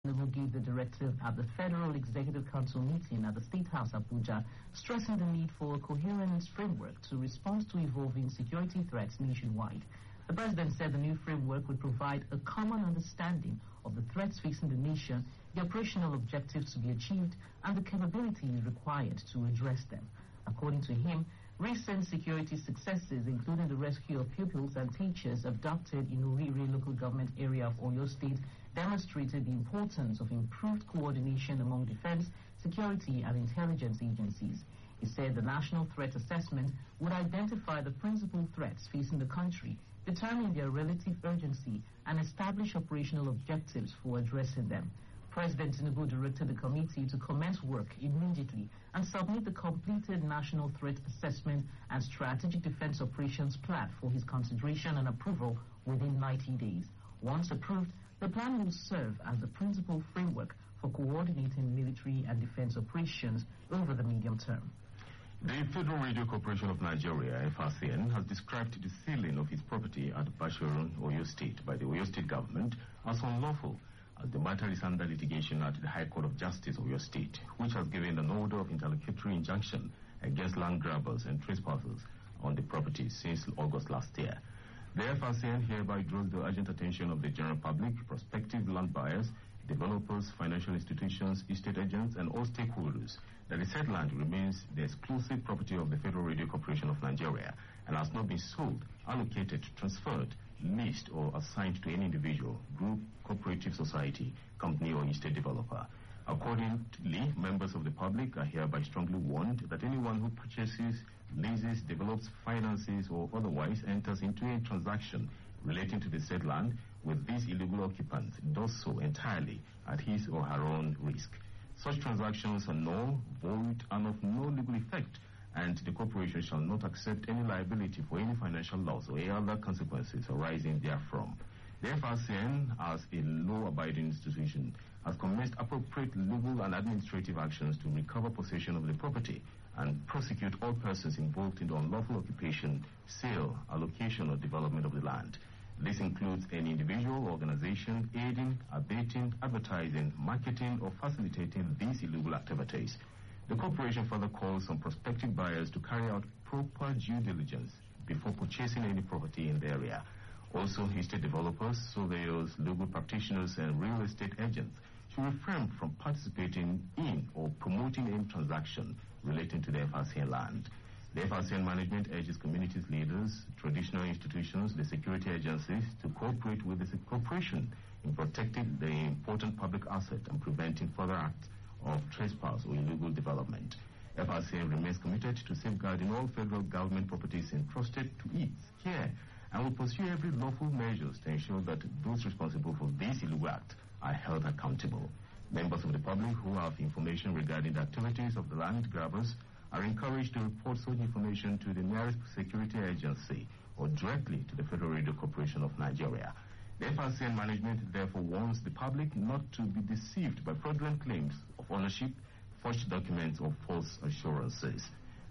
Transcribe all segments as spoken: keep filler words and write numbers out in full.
Who gave the directive at the Federal Executive Council meeting at the State House, Abuja, stressing the need for a coherent framework to respond to evolving security threats nationwide. The president said the new framework would provide a common understanding of the threats facing the nation, the operational objectives to be achieved, and the capabilities required to address them. According to him, recent security successes, including the rescue of pupils and teachers abducted in Orire local government area of Oyo State, demonstrated the importance of improved coordination among defense, security, and intelligence agencies. He said the national threat assessment would identify the principal threats facing the country, determine their relative urgency, and establish operational objectives for addressing them. President Tinubu directed the committee to commence work immediately and submit the completed National Threat Assessment and Strategic Defense Operations Plan for his consideration and approval within ninety days. Once approved, the plan will serve as the principal framework for coordinating military and defense operations over the medium term. The Federal Radio Corporation of Nigeria, F R C N, has described the sealing of its property at Bashorun, Oyo State by the Oyo State government as unlawful, as the matter is under litigation at the High Court of Justice of Oyo State, which has given an order of interlocutory injunction against land grabbers and trespassers on the property since August last year. The F R C N hereby draws the urgent attention of the general public, prospective land buyers, developers, financial institutions, estate agents, and all stakeholders that the said land remains the exclusive property of the Federal Radio Corporation of Nigeria and has not been sold, allocated, transferred, leased, or assigned to any individual, group, cooperative society, company, or estate developer. Accordingly, members of the public are hereby strongly warned that anyone who purchases, leases, develops, finances, or otherwise enters into a transaction relating to the said land with these illegal occupants does so entirely at his or her own risk. Such transactions are null, void, and of no legal effect, and the corporation shall not accept any liability for any financial loss or any other consequences arising therefrom. The F R C N, as a law-abiding institution, has commenced appropriate legal and administrative actions to recover possession of the property and prosecute all persons involved in the unlawful occupation, sale, allocation, or development of the land. This includes any individual or organization aiding, abating, advertising, marketing, or facilitating these illegal activities. The corporation further calls on prospective buyers to carry out proper due diligence before purchasing any property in the area. Also, estate developers, surveyors, legal practitioners, and real estate agents should refrain from participating in or promoting any transaction relating to the F R C N land. The F R C N management urges communities leaders, traditional institutions, the security agencies to cooperate with the corporation in protecting the important public asset and preventing further acts of trespass or illegal development. F R C N remains committed to safeguarding all federal government properties entrusted to its care and will pursue every lawful measures to ensure that those responsible for these illegal acts are held accountable. Members of the public who have information regarding the activities of the land grabbers are encouraged to report such information to the nearest security agency or directly to the Federal Radio Corporation of Nigeria. The F R C N management therefore warns the public not to be deceived by fraudulent claims of ownership, forged documents, or false assurances.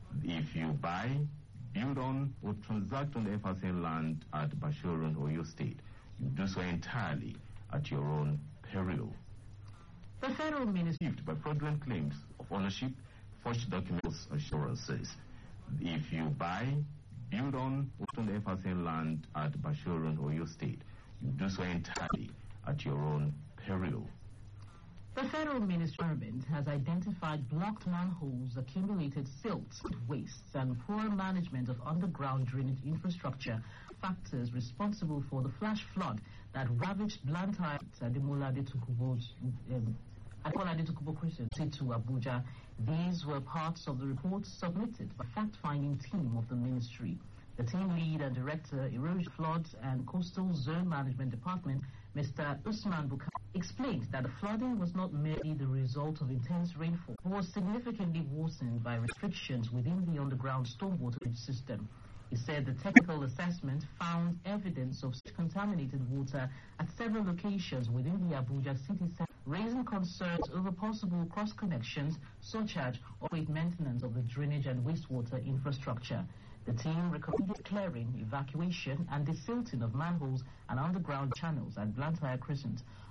If you buy, build on, or transact on the F R C N land at Bashorun, Oyo State, you do so entirely at your own peril. The Federal Ministry by fraudulent claims of ownership, forged documents, assurances. If you buy, build on, or on the F R C N land at Bashorun, Oyo State, you do so entirely at your own peril. The Federal Ministry of Environment has identified blocked manholes, accumulated silt, wastes, and poor management of underground drainage infrastructure factors responsible for the flash flood that ravaged Blantyre at the Molade Tukubo's um, Crescent to Abuja. These were parts of the report submitted by the fact-finding team of the ministry. The team lead and director, Erosion, Floods and Coastal Zone Management Department, Mister Usman Bukhari, explained that the flooding was not merely the result of intense rainfall, but was significantly worsened by restrictions within the underground stormwater system. He said the technical assessment found evidence of contaminated water at several locations within the Abuja city center, raising concerns over possible cross-connections such as operate maintenance of the drainage and wastewater infrastructure. The team recommended clearing, evacuation, and desilting of manholes and underground channels at Blantyre Crescent.